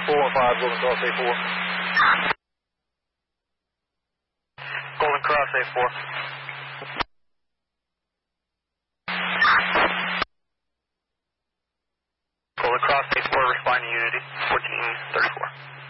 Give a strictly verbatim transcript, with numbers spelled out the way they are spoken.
four one five, Golden Cross A four. Golden Cross A four. Golden Cross A four, respond to Unity, fourteen thirty-four.